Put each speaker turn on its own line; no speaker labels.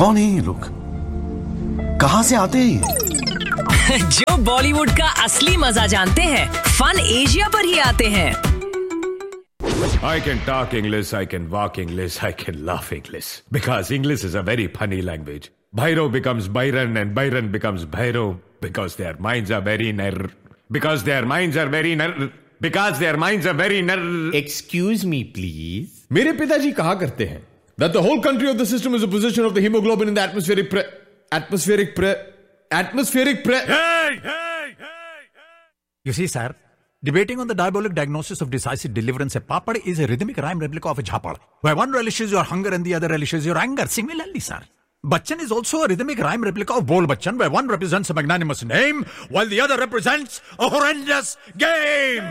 कौन है ये लोग? कहां से आते हैं ये?
जो बॉलीवुड का असली मजा जानते हैं, फन एशिया पर ही आते हैं।
I can talk English, I can walk English, I can laugh English. Because English is a very funny language. Bhairo becomes Byron and Byron becomes Bhairo because their minds are very Because their minds are very Because their minds are very
Excuse me, please.
मेरे पिताजी कहा करते हैं that the whole country of the system is a position of the hemoglobin in the atmospheric
You see, sir, debating on the diabolic diagnosis of decisive deliverance, a papad is a rhythmic rhyme replica of a jhapad, where one relishes your hunger and the other relishes your anger. Similarly, sir, Bachchan is also a rhythmic rhyme replica of Bol Bachchan, where one represents a magnanimous name, while the other represents a horrendous game.